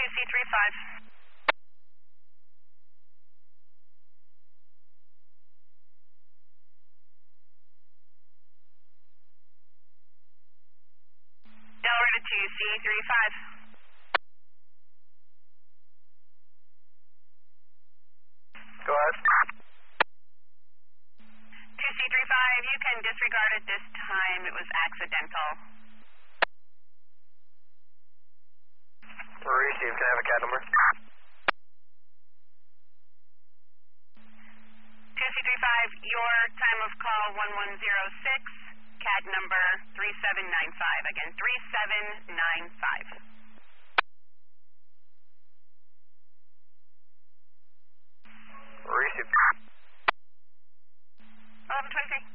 2C35. Delaware to 2C35. Go ahead. 2C35, you can disregard it this time. It was accidental. Received. Can I have a CAD number? 2C35, your time of call 1106, CAD number 3795. Again, 3795. 1123.